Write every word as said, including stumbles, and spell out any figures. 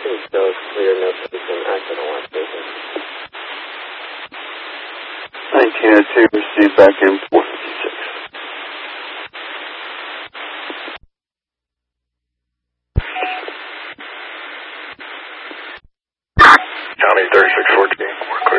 Location shows clear, no station active on one station. nineteen oh two, receive back in four fifty-six. County thirty-six fourteen, we're clear.